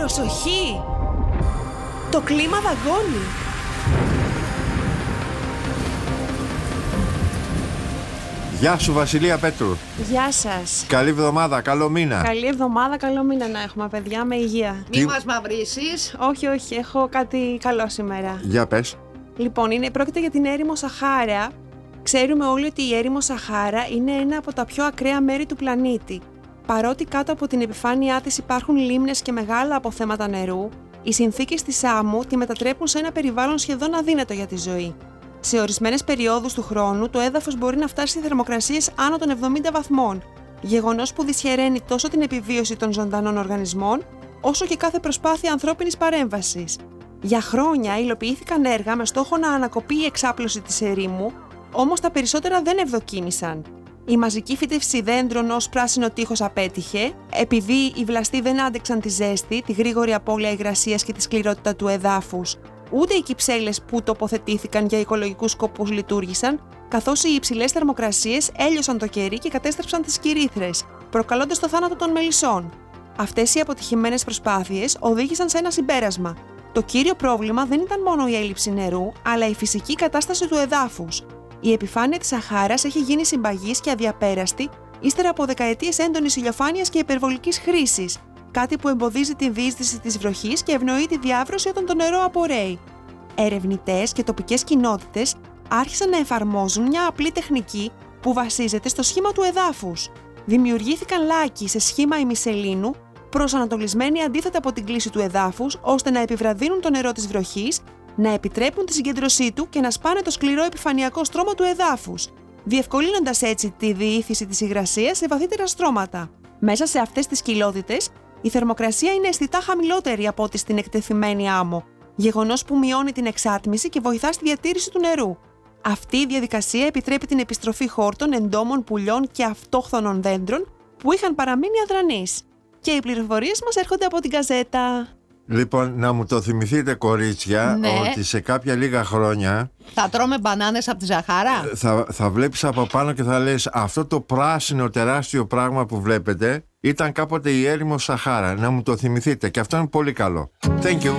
Προσοχή! Το κλίμα δαγκώνει. Γεια σου Βασιλεία Πέτρου. Γεια σας. Καλή εβδομάδα, καλό μήνα. Καλή εβδομάδα, καλό μήνα να έχουμε, παιδιά, με υγεία. Μη μας μαυρίσεις. Όχι, έχω κάτι καλό σήμερα. Για πες. Λοιπόν, πρόκειται για την έρημο Σαχάρα. Ξέρουμε όλοι ότι η έρημο Σαχάρα είναι ένα από τα πιο ακραία μέρη του πλανήτη. Παρότι κάτω από την επιφάνειά της υπάρχουν λίμνες και μεγάλα αποθέματα νερού, οι συνθήκες της άμμου τη μετατρέπουν σε ένα περιβάλλον σχεδόν αδύνατο για τη ζωή. Σε ορισμένες περιόδους του χρόνου, το έδαφος μπορεί να φτάσει σε θερμοκρασίες άνω των 70 βαθμών, γεγονός που δυσχεραίνει τόσο την επιβίωση των ζωντανών οργανισμών, όσο και κάθε προσπάθεια ανθρώπινης παρέμβασης. Για χρόνια υλοποιήθηκαν έργα με στόχο να ανακοπεί η εξάπλωση της ερήμου, όμως τα περισσότερα δεν ευδοκίμησαν. Η μαζική φύτευση δέντρων ως πράσινο τείχος απέτυχε, επειδή οι βλαστοί δεν άντεξαν τη ζέστη, τη γρήγορη απώλεια υγρασίας και τη σκληρότητα του εδάφους. Ούτε οι κυψέλες που τοποθετήθηκαν για οικολογικούς σκοπούς λειτουργήσαν, καθώς οι υψηλές θερμοκρασίες έλειωσαν το κερί και κατέστρεψαν τις κυρήθρες, προκαλώντας το θάνατο των μελισσών. Αυτές οι αποτυχημένες προσπάθειες οδήγησαν σε ένα συμπέρασμα. Το κύριο πρόβλημα δεν ήταν μόνο η έλλειψη νερού, αλλά η φυσική κατάσταση του εδάφους. Η επιφάνεια της Σαχάρας έχει γίνει συμπαγής και αδιαπέραστη ύστερα από δεκαετίες έντονης ηλιοφάνειας και υπερβολικής χρήσης, κάτι που εμποδίζει τη διείσδυση της βροχής και ευνοεί τη διάβρωση όταν το νερό απορρέει. Ερευνητές και τοπικές κοινότητες άρχισαν να εφαρμόζουν μια απλή τεχνική που βασίζεται στο σχήμα του εδάφους. Δημιουργήθηκαν λάκκοι σε σχήμα ημισελήνου, προσανατολισμένοι αντίθετα από την κλίση του εδάφους, ώστε να επιβραδύνουν το νερό της βροχής, να επιτρέπουν τη συγκέντρωσή του και να σπάνε το σκληρό επιφανειακό στρώμα του εδάφους, διευκολύνοντας έτσι τη διήθηση της υγρασίας σε βαθύτερα στρώματα. Μέσα σε αυτές τις κοιλότητες, η θερμοκρασία είναι αισθητά χαμηλότερη από ό,τι στην εκτεθειμένη άμμο, γεγονός που μειώνει την εξάτμιση και βοηθά στη διατήρηση του νερού. Αυτή η διαδικασία επιτρέπει την επιστροφή χόρτων, εντόμων, πουλιών και αυτόχθονων δέντρων που είχαν παραμείνει αδρανείς. Και οι πληροφορίες μας έρχονται από την Γκαζέτα. Λοιπόν, να μου το θυμηθείτε, κορίτσια, Ναι. ότι σε κάποια λίγα χρόνια Θα τρώμε μπανάνες από τη Ζαχάρα. θα βλέπεις από πάνω και θα λες αυτό το πράσινο τεράστιο πράγμα που βλέπετε ήταν κάποτε η έρημος Σαχάρα. Να μου το θυμηθείτε και αυτό είναι πολύ καλό. Thank you.